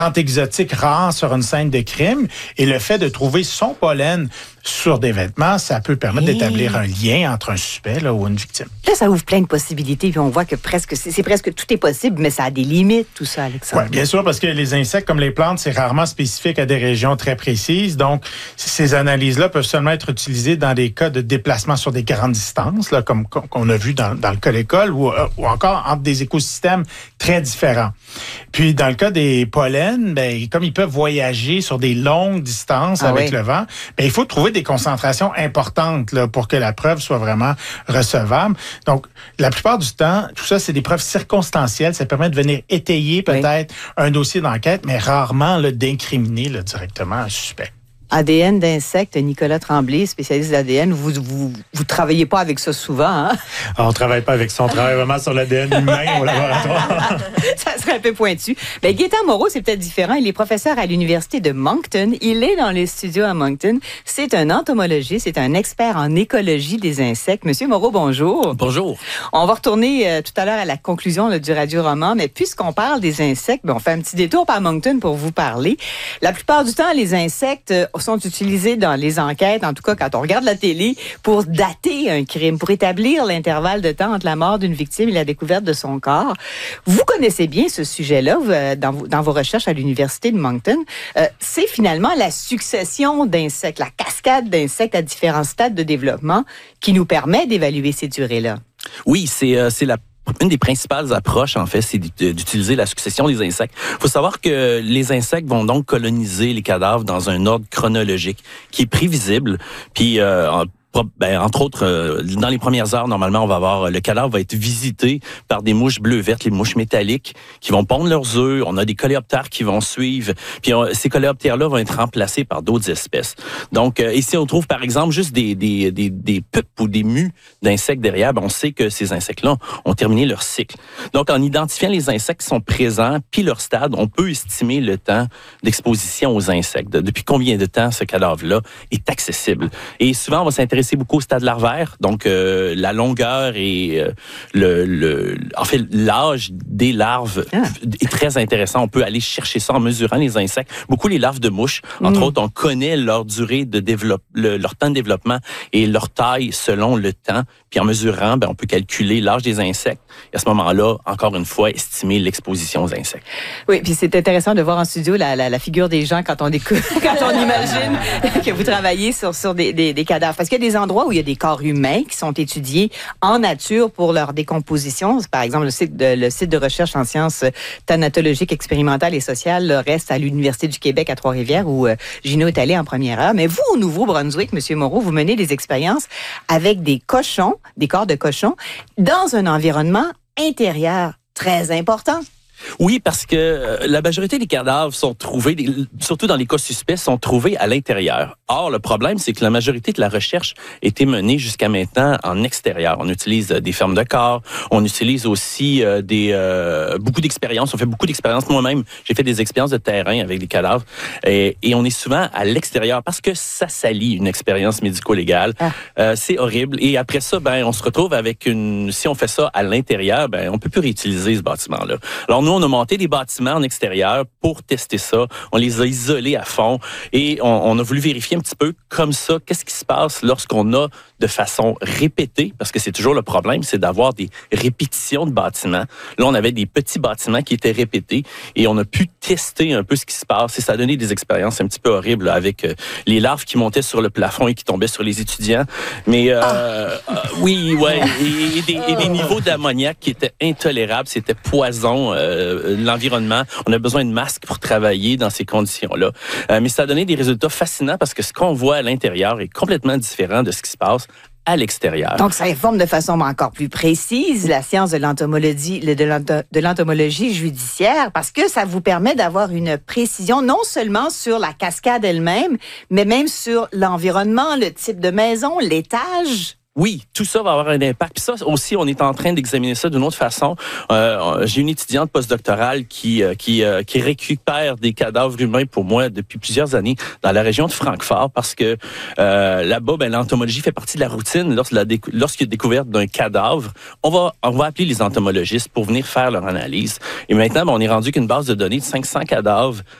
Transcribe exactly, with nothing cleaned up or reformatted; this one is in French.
exotique rare sur une scène de crime et le fait de trouver son pollen sur des vêtements, ça peut permettre hey. d'établir un lien entre un suspect là, ou une victime. Là, ça ouvre plein de possibilités, puis on voit que presque c'est, c'est presque tout est possible, mais ça a des limites, tout ça, Alexandre. Oui, bien sûr, parce que les insectes, comme les plantes, c'est rarement spécifique à des régions très précises. Donc, ces analyses-là peuvent seulement être utilisées dans des cas de déplacement sur des grandes distances, là, comme qu'on a vu dans, dans le cas de l'école, ou, ou encore entre des écosystèmes très différents. Puis, dans le cas des pollens, ben, comme ils peuvent voyager sur des longues distances ah avec oui. le vent, ben, il faut trouver des concentrations importantes là, pour que la preuve soit vraiment recevable. Donc, la plupart du temps, tout ça, c'est des preuves circonstancielles. Ça permet de venir étayer peut-être oui. un dossier d'enquête, mais rarement là, d'incriminer là, directement un suspect. A D N d'insectes, Nicolas Tremblay, spécialiste d'A D N, vous vous vous travaillez pas avec ça souvent, hein? Ah, on travaille pas avec ça, on travaille vraiment sur l'A D N humain au laboratoire. Ça serait un peu pointu. Ben, Gaétan Moreau, c'est peut-être différent. Il est professeur à l'Université de Moncton. Il est dans les studios à Moncton. C'est un entomologiste, c'est un expert en écologie des insectes. Monsieur Moreau, bonjour. Bonjour. On va retourner euh, tout à l'heure à la conclusion là, du radio-roman, mais puisqu'on parle des insectes, ben, on fait un petit détour par Moncton pour vous parler. La plupart du temps, les insectes euh, sont utilisés dans les enquêtes, en tout cas quand on regarde la télé, pour dater un crime, pour établir l'intervalle de temps entre la mort d'une victime et la découverte de son corps. Vous connaissez bien ce sujet-là vous, dans, vos, dans vos recherches à l'Université de Moncton. Euh, c'est finalement la succession d'insectes, la cascade d'insectes à différents stades de développement qui nous permet d'évaluer ces durées-là. Oui, c'est, euh, c'est la Une des principales approches, en fait, c'est d'utiliser la succession des insectes. Il faut savoir que les insectes vont donc coloniser les cadavres dans un ordre chronologique qui est prévisible. Puis, euh, ben, entre autres, euh, dans les premières heures, normalement, on va avoir le cadavre va être visité par des mouches bleues-vertes, les mouches métalliques, qui vont pondre leurs œufs. On a des coléoptères qui vont suivre. Puis on, ces coléoptères-là vont être remplacés par d'autres espèces. Donc, euh, ici, on trouve, par exemple, juste des des des, des pupes ou des mues d'insectes derrière. Ben, on sait que ces insectes-là ont terminé leur cycle. Donc, en identifiant les insectes qui sont présents, puis leur stade, on peut estimer le temps d'exposition aux insectes. Depuis combien de temps ce cadavre-là est accessible. Et souvent, on va s'intéresser beaucoup au stade larvaire, donc euh, la longueur et euh, le, le, en fait l'âge des larves ah. est très intéressant. On peut aller chercher ça en mesurant les insectes. Beaucoup les larves de mouches, entre mm. autres, on connaît leur durée de développement, leur temps de développement et leur taille selon le temps. Puis en mesurant, ben, on peut calculer l'âge des insectes. Et à ce moment-là, encore une fois, estimer l'exposition aux insectes. Oui, puis c'est intéressant de voir en studio la, la, la figure des gens quand on écoute, quand on imagine que vous travaillez sur, sur des, des, des cadavres. Parce qu'il y a des endroits où il y a des corps humains qui sont étudiés en nature pour leur décomposition. Par exemple, le site de, le site de recherche en sciences thanatologiques, expérimentales et sociales reste à l'Université du Québec à Trois-Rivières où Gino est allé en première heure. Mais vous, au Nouveau-Brunswick, Monsieur Moreau, vous menez des expériences avec des cochons, des corps de cochons, dans un environnement intérieur très important. Oui, parce que euh, la majorité des cadavres sont trouvés, surtout dans les cas suspects, sont trouvés à l'intérieur. Or, le problème, c'est que la majorité de la recherche a été menée jusqu'à maintenant en extérieur. On utilise euh, des fermes de corps, on utilise aussi euh, des euh, beaucoup d'expériences. On fait beaucoup d'expériences. Moi-même, j'ai fait des expériences de terrain avec des cadavres et, et on est souvent à l'extérieur parce que ça salit une expérience médico-légale. Ah. Euh, c'est horrible. Et après ça, ben, on se retrouve avec une... Si on fait ça à l'intérieur, ben, on peut plus réutiliser ce bâtiment-là. Alors, nous, on a monté des bâtiments en extérieur pour tester ça. On les a isolés à fond et on, on a voulu vérifier un petit peu comme ça, qu'est-ce qui se passe lorsqu'on a de façon répétée, parce que c'est toujours le problème, c'est d'avoir des répétitions de bâtiments. Là, on avait des petits bâtiments qui étaient répétés et on a pu tester un peu ce qui se passe et ça a donné des expériences un petit peu horribles là, avec euh, les larves qui montaient sur le plafond et qui tombaient sur les étudiants. Mais euh, ah. euh, oui, ouais, et, et, des, et des niveaux d'ammoniac qui étaient intolérables, c'était poison. Euh, l'environnement, on a besoin de masques pour travailler dans ces conditions-là. Euh, mais ça a donné des résultats fascinants parce que ce qu'on voit à l'intérieur est complètement différent de ce qui se passe à l'extérieur. Donc, ça informe de façon encore plus précise la science de l'entomologie, de l'entomologie judiciaire, parce que ça vous permet d'avoir une précision non seulement sur la cascade elle-même, mais même sur l'environnement, le type de maison, l'étage. Oui, tout ça va avoir un impact. Puis ça aussi, on est en train d'examiner ça d'une autre façon. Euh, j'ai une étudiante postdoctorale qui euh, qui euh, qui récupère des cadavres humains pour moi depuis plusieurs années dans la région de Francfort parce que euh, là-bas, ben, l'entomologie fait partie de la routine. Lorsqu'il y a lorsqu'il y a découverte d'un cadavre, on va on va appeler les entomologistes pour venir faire leur analyse. Et maintenant, ben, on est rendu qu'une base de données de cinq cents cadavres